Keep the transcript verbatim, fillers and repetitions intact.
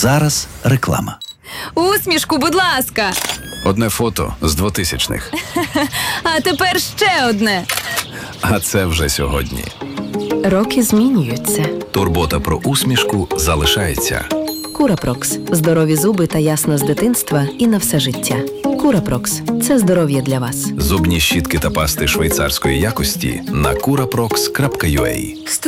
зараз реклама. Усмішку, будь ласка. Одне фото з двотисячних. А тепер ще одне. А це вже сьогодні. Роки змінюються. Турбота про усмішку залишається. Курапрокс. Здорові зуби та ясна з дитинства і на все життя. Курапрокс – це здоров'я для вас. Зубні щітки та пасти швейцарської якості на курапрокс крапка ю а.